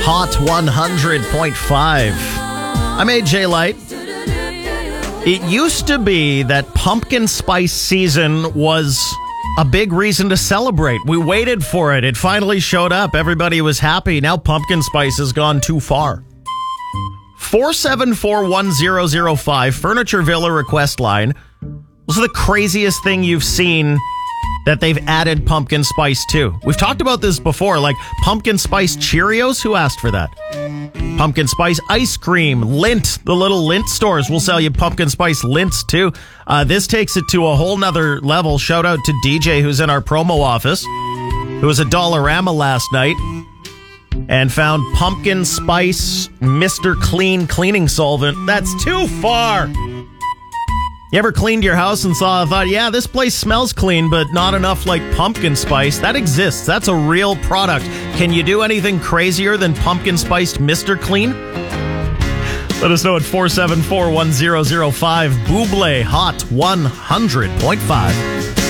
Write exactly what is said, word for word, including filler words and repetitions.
Hot one hundred point five. I'm A J Light. It used to be that pumpkin spice season was a big reason to celebrate. We waited for it. It finally showed up. Everybody was happy. Now pumpkin spice has gone too far. four seven four one zero zero five, Furniture Villa request line. What's the craziest thing you've seen that they've added pumpkin spice to? We've talked about this before, like pumpkin spice Cheerios. Who asked for that? Pumpkin spice ice cream, Lindt. The little Lindt stores will sell you pumpkin spice Lindts too. Uh, this takes it to a whole nother level. Shout out to D J, who's in our promo office, who was at Dollarama last night and found pumpkin spice Mister Clean cleaning solvent. That's too far. You ever cleaned your house and saw, thought, yeah, this place smells clean, but not enough like pumpkin spice? That exists. That's a real product. Can you do anything crazier than pumpkin spiced Mister Clean? Let us know at four seven four one zero zero five. Buble Hot one hundred point five.